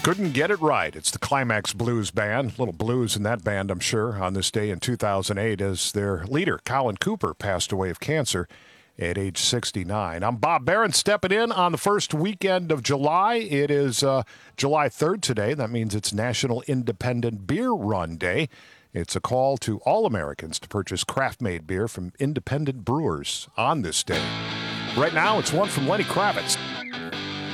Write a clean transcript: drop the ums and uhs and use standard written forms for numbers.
Couldn't get it right. It's the Climax Blues Band. Little blues in that band, I'm sure, on this day in 2008 as their leader, Colin Cooper, passed away of cancer at age 69. I'm Bob Barron stepping in on the first weekend of July. It is July 3rd today. That means it's National Independent Beer Run Day. It's a call to all Americans to purchase craft-made beer from independent brewers on this day. Right now, it's one from Lenny Kravitz.